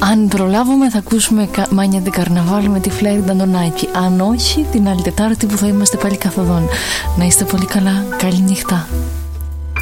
Αν προλάβουμε θα ακούσουμε Μάνια την Καρναβάλ με τη Φλέρι Νταντονάκη. Αν όχι, την άλλη Τετάρτη που θα είμαστε πάλι καθοδόν. Να είστε πολύ καλά. Καλή νύχτα.